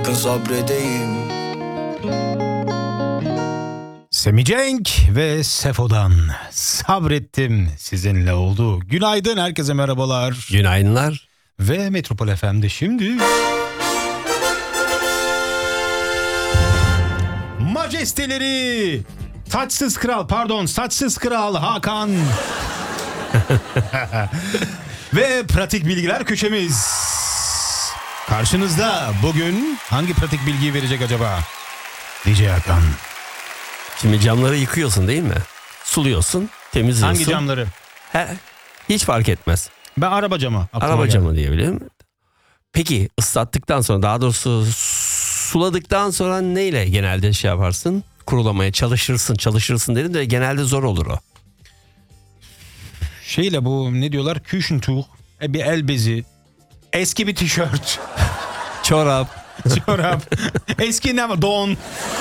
sakın sabredeyim. Semih Cenk ve Sefo'dan Sabrettim sizinle oldu. Günaydın, herkese merhabalar. Günaydınlar. Ve Metropol FM'de şimdi majesteleri saçsız kral Hakan ve pratik bilgiler köşemiz karşınızda. Bugün hangi pratik bilgiyi verecek acaba DJ Hakan? Şimdi camları yıkıyorsun değil mi? Suluyorsun, temizliyorsun. Hangi camları? Hiç fark etmez. Ben araba camı. Araba camı diyebilirim. Peki ıslattıktan sonra, daha doğrusu suladıktan sonra neyle genelde şey yaparsın? Kurulamaya çalışırsın dedim de genelde zor olur o. Şeyle, bu ne diyorlar? Küchentuch, bir el bezi, eski bir tişört, Çorap. eski ne var? Don.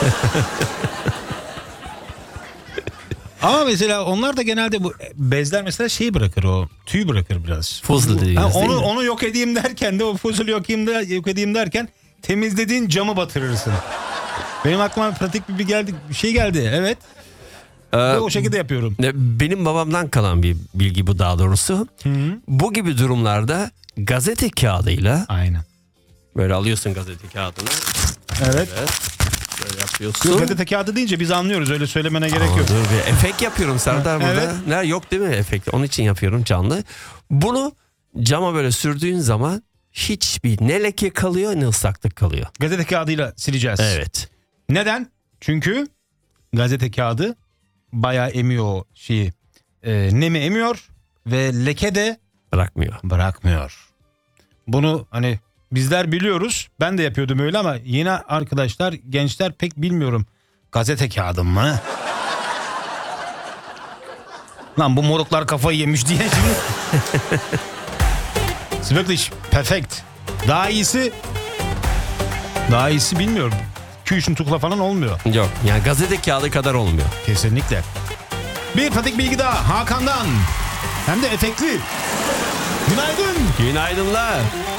Ama mesela onlar da genelde bu bezler mesela şeyi bırakır, o tüy bırakır biraz. Fuzlu dediğiniz değil mi? Onu yok edeyim derken de, o fuzulu yok edeyim derken temizlediğin camı batırırsın. Benim aklıma pratik bir şey geldi. Evet. Ve o şekilde yapıyorum. Benim babamdan kalan bir bilgi bu, daha doğrusu. Hı-hı. Bu gibi durumlarda gazete kağıdıyla Aynen. böyle alıyorsun gazete kağıdını. Evet. Böyle yapıyorsun. Gazete kağıdı deyince biz anlıyoruz, öyle söylemene gerek yok. Dur bir efekt yapıyorum Serdar burada. Evet. Ne, yok değil mi efekt? Onun için yapıyorum canlı. Bunu cama böyle sürdüğün zaman hiçbir ne leke kalıyor ne ıslaklık kalıyor. Gazete kağıdıyla sileceğiz. Evet. Neden? Çünkü gazete kağıdı bayağı emiyor o şeyi. Nemi emiyor ve leke de bırakmıyor. Bunu hani bizler biliyoruz. Ben de yapıyordum öyle ama yeni arkadaşlar, gençler pek bilmiyorum. Gazete kağıdı mı? Lan bu moruklar kafayı yemiş diye şimdi. Wirklich perfect. Daha iyisi bilmiyorum. Küchentuch'la falan olmuyor. Yok yani gazete kağıdı kadar olmuyor. Kesinlikle. Bir pratik bilgi daha Hakan'dan. Hem de efektli. Günaydın. Günaydınlar.